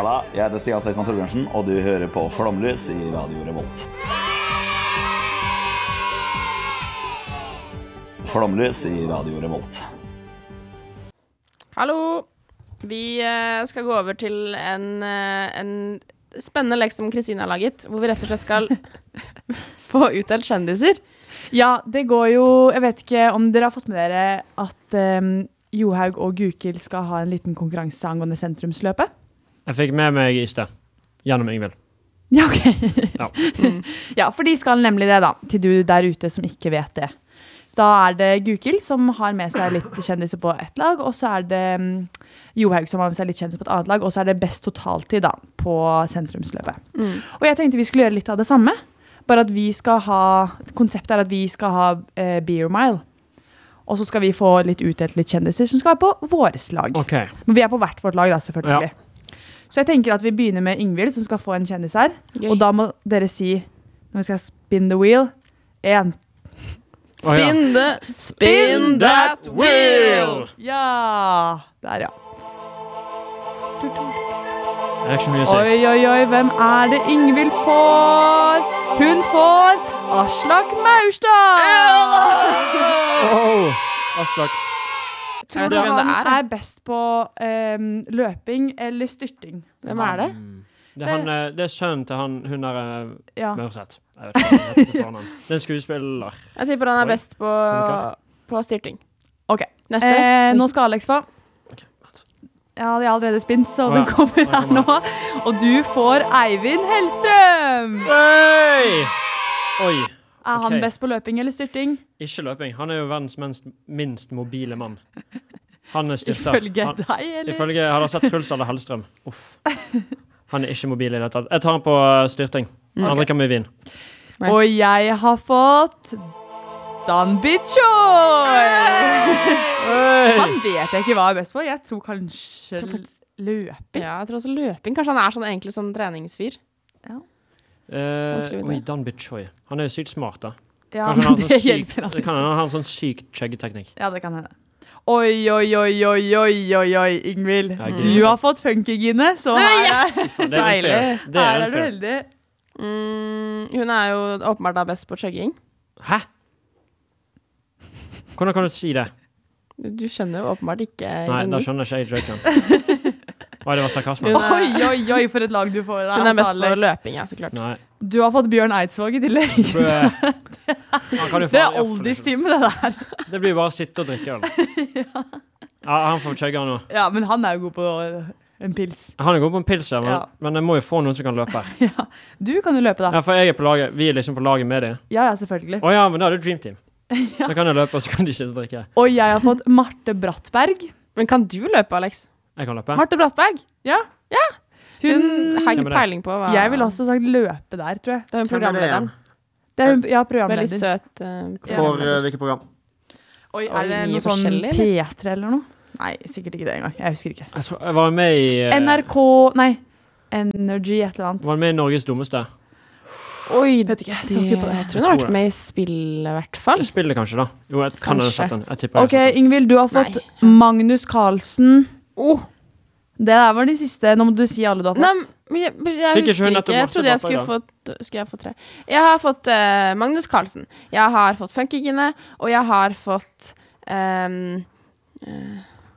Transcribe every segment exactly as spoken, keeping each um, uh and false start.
Halla, jeg heter Stian Seksmann Torbjørnsen, og du hører på Flomlys i Radio Revolt. Flomlys i Radio Revolt. Hallo! Vi uh, skal gå over til en, uh, en spennende lek som Kristine har laget, hvor vi rett og slett skal få utdelt kjendiser. Ja, det går jo, jeg vet ikke om dere har fått med dere at um, Johaug og Gukild skal ha en liten konkurranse angående sentrumsløpet. Jeg fikk med meg i sted, gjennom Ingvild. Ja, ok. Ja. mm. Ja, for de skal nemlig det da, til du der ute som ikke vet det. Da er det Gukild som har med seg litt kjendiser på ett lag, og så er det um, Johaug som har med seg litt kjendiser på et annet lag, og så er det best totaltid da, på sentrumsløpet. Mm. Og jeg tenkte vi skulle gjøre litt av det samme, bare at vi skal ha, konseptet er at vi skal ha uh, Beer Mile, og så skal vi få litt utdelt litt kjendiser som skal være på våres lag. Okay. Men vi er på hvert vårt lag da, selvfølgelig. Ja. Så jeg tenker at vi begynner med Ingvild, som skal få en kjendis her, Gøy. Og da må dere si, når vi skal spin the wheel, en, Oh, ja. Spin, the, spin that wheel! Ja, der ja. Det er ikke så mye å si. Oi, oi, oi, hvem er det Ingvild får? Hun får Aslak Maurstad! Oh, Aslak. Tror du han er, er best på um, løping eller styrting? Hvem er det? Det er, han, det er sønnen til han, hun er ja. Mørseth. Jeg vet ikke, jeg vet ikke han. Det er en skuespiller. Jeg tipper han er best på, på styrting. Ok, eh, nå skal Alex få. Okay. Ja, det er allerede spint, så oh, ja. Den kommer her nå. Og du får Eivind Hellstrøm! Hey! Oi! Er han okay. best på løping eller styrting? Ikke løping. Han er jo verdens minst, minst mobile mann. Han er styrter. Ifølge han, deg, eller? Ifølge, jeg har sett Truls eller Hellstrøm. Uff. Han er ikke mobil i det tatt. Jeg tar han på styrting. Han okay. drikker mye vin. Nice. Og jeg har fått Danby Choi! Hey! Han vet jeg ikke hva jeg er best på. Jeg tror kanskje løping. Ja, jeg tror også løping. Kanskje han er sånn, egentlig sånn treningsfyr. Ja. Uh, oi, Danby Choi. Han er jo sykt smart da. Ja, kanskje han har det sånn hjelper sykt, kan han ha en sånn sykt chuggeteknikk. Ja, det kan hende. Oi, oi, oi, oi, oi, oi, oi, Ingvild. Ja, du har fått funkygine, så Nei, her yes! er det. Deilig. Det er her er du heldig. Mm, hun er jo åpenbart da best på chugging. Hæ? Hvordan kan du si det? Du skjønner jo åpenbart ikke. Nei, da skjønner ikke jeg joken. Hva, det var sarkasme. Oi, oi, oi, for et lag du får. Hun er best på løping, ja, så klart. Nei. Du har fått Bjørn Eidsvåg i tillegg. Det er oldies-time, det der. Det blir bare å sitte og drikke, eller? Ja. Ja, han får chugge nå. Ja, men han er jo god på en pils. Han er god på en pils, ja, men, ja. men jeg må jo få noen som kan løpe. Ja, du kan jo løpe da. Ja, for jeg er på laget, vi er liksom på laget med det. Ja, ja, selvfølgelig. Å ja, men da er det Dream Team. Ja. Da kan jeg løpe, og så kan de sitte og drikke. Og jeg har fått Marte Brattberg. Men kan du løpe, Alex? Jeg kan løpe. Marte Brattberg? Ja. Ja. Hun, hun har ikke peiling på hva... Jeg vil også sagt løpe der, tror jeg. Det er hun programlederen. Det er hun, ja, programleder. Veldig søt. Uh, For uh, hvilket program? Oi, er det noe sånn P tre eller noe? Nei, sikkert ikke det engang. Jeg husker ikke. Jeg, tror, jeg var med i... Uh, N R K, nei, Energy et eller annet. Var med i Norges dummeste? Oi, vet ikke, jeg så ikke på det. Jeg tror hun har vært med i spill i hvert fall. Spillet kanskje da. Jo, jeg kan ha sett den. Jeg tipper. Ok, Ingvild, du har fått nei. Magnus Carlsen. Åh. Oh. Det der var de siste. Nå må du si alle du har fått. Nei, men jeg, jeg Fikk husker ikke. Jeg trodde jeg skulle få, skulle jeg få tre. Jeg har fått uh, Magnus Carlsen. Jeg har fått Funkygine. Og jeg har fått... Um, uh,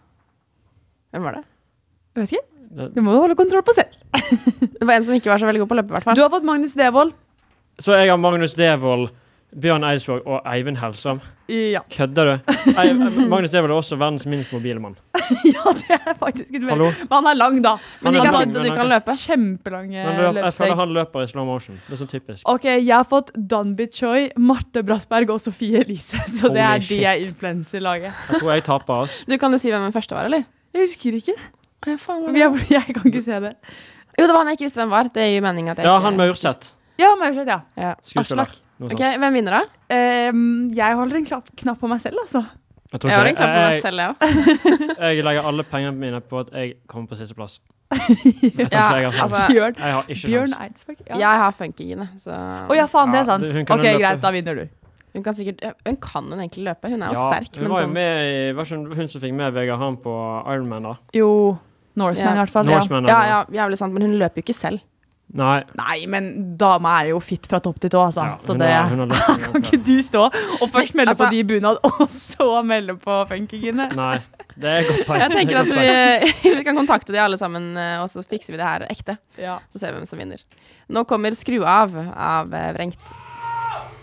hvem var det? Jeg vet ikke. Du må holde kontroll på selv. Det var en som ikke var så veldig god på å løpe i hvert fall. Du har fått Magnus Devold. Så jeg har Magnus Devold, Bjørn Eidsvåg og Eivind Hellstrøm. Ja. Kødder du? Ei, Magnus Devold er også verdens minst mobile mann. Ja, det er faktisk ikke veldig. Men han er lang da. Men de kan sitte, du kan løpe. Kjempelange løp, jeg føler han løper i slow motion. Det er så typisk. Ok, jeg har fått Danby Choi, Marte Brattberg og Sofie Elise. Så Holy det er shit. De jeg influencer-laget. Jeg tror jeg taper oss. Du kan jo si hvem den første var, eller? Jeg husker ikke. Ja, faen, jeg, jeg kan ikke se det. Jo, det var han jeg ikke visste hvem var. Det er jo meningen at jeg ja, ikke... han Maurseth. Ja, Maurseth, ja. ja. Skuespiller. Ok, hvem vinner da? Um, jeg holder en knapp, knapp på meg selv, altså. Jeg, tror jeg har en knapp på meg jeg, selv, ja. Jeg legger alle pengene mine på at jeg kommer på siste plass. Jeg ja, jeg har altså, Bjørn, jeg har ikke Bjørn sjans. Eidsvåg, ja. Jeg har Funkygine, så... Å oh, ja, faen, det er sant. Ja, ok, greit, da vinner du. Hun kan sikkert... Hun kan hun egentlig løpe, hun er jo ja, sterk. Hun men var sånn... jo med i... Var ikke hun som fikk med Vegard Han på Iron Man da? Jo. Norseman Ja. i hvert fall. Norseman, Ja, ja. ja, jævlig sant, men hun løper jo ikke selv. Nei. Nei, men dama er jo fit fra topp til tå, altså. Ja, så hun det har- hun har lyst til kan det. ikke du stå og først Nei, melde altså- på de bunad, og så melde på funkygine. Nei, det er et godt poeng. Jeg tenker Det er at et godt vi, poeng. vi kan kontakte de alle sammen, eh, og så fikser vi det her ekte. Ja. Så ser vi hvem som vinner. Nå kommer Skru av av eh, Vrengt.